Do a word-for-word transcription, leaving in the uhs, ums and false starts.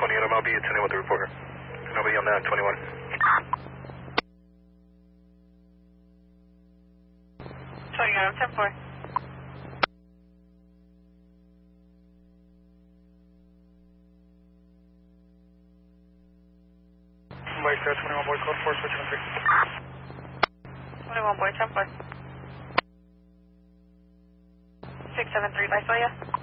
twenty-eight, I'm L B attending with the reporter. And I'll be on that twenty-one. twenty-one, ten four. Mike, uh, twenty-one boy, code four, switching on three. twenty-one boy, ten four. six seven three, Visalia.